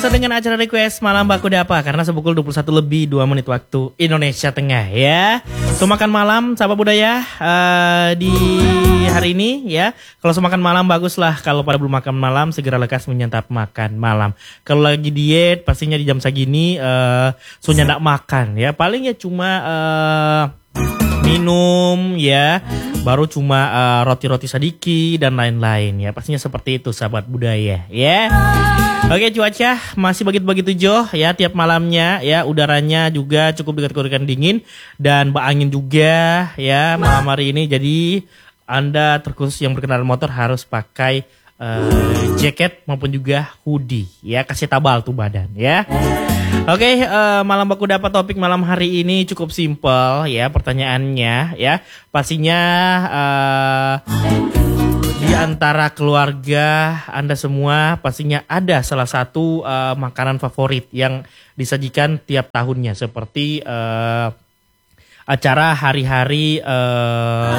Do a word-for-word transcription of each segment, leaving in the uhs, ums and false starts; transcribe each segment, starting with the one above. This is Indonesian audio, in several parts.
Dengan acara request malam Baku Dapa karena sepukul dua puluh satu lebih dua menit waktu Indonesia Tengah ya. So makan malam sahabat budaya uh, di hari ini ya. Kalau so makan malam baguslah, kalau pada belum makan malam segera lekas menyantap makan malam. Kalau lagi diet pastinya di jam segini uh, so nyandak makan ya. Paling ya cuma uh, minum ya, baru cuma uh, roti-roti sedikit dan lain-lain ya. Pastinya seperti itu sahabat budaya ya. Oke, cuaca masih begitu-begitu joh ya tiap malamnya ya, udaranya juga cukup dikategorikan dingin dan berangin juga ya malam hari ini. Jadi Anda terkhusus yang berkendaraan motor harus pakai uh, jaket maupun juga hoodie ya, kasih tabal tuh badan ya. Oke, uh, malam Baku Dapa topik malam hari ini cukup simpel ya pertanyaannya ya. Pastinya uh, di antara keluarga Anda semua pastinya ada salah satu uh, makanan favorit yang disajikan tiap tahunnya, seperti uh, acara hari-hari uh,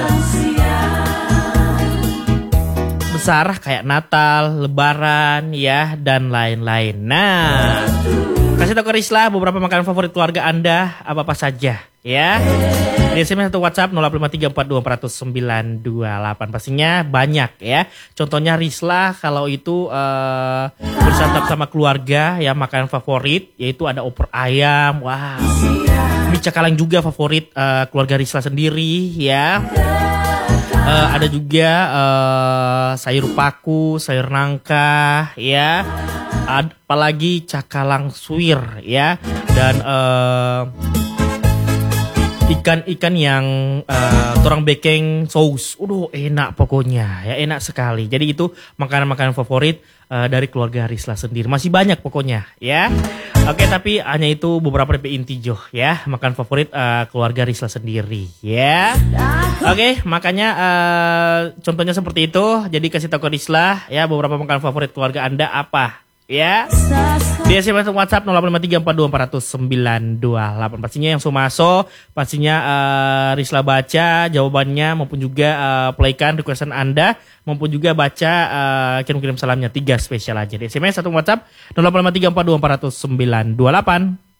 besar kayak Natal, Lebaran ya dan lain-lain. Nah, kasih tahu ke Risla beberapa makanan favorit keluarga Anda apa-apa saja ya. Di S M S atau WhatsApp nol delapan lima tiga empat dua empat nol sembilan dua delapan. Pastinya banyak ya. Contohnya Risla kalau itu uh, bersantap sama keluarga ya, makanan favorit yaitu ada opor ayam. Wow. Mie cakalang juga favorit uh, keluarga Risla sendiri ya. Uh, ada juga uh, sayur paku, sayur nangka ya. Apalagi cakalang suwir ya. Dan uh, ikan-ikan yang uh, torang bekeng saus. Udah enak pokoknya ya, enak sekali. Jadi itu makanan-makanan favorit uh, dari keluarga Risla sendiri. Masih banyak pokoknya ya. Oke, tapi hanya itu beberapa D P inti joh ya, makanan favorit uh, keluarga Risla sendiri ya. Oke, makanya uh, contohnya seperti itu. Jadi kasih tahu ke Risla ya beberapa makanan favorit keluarga Anda apa ya. Di S M S WhatsApp nol delapan lima tiga empat dua empat nol sembilan dua delapan. Pastinya yang sumaso, pastinya uh, Risla baca jawabannya maupun juga uh, playkan requestan Anda, maupun juga baca uh, kirim-kirim salamnya. Tiga spesial aja di S M S atau WhatsApp nol delapan lima tiga empat dua empat nol sembilan dua delapan.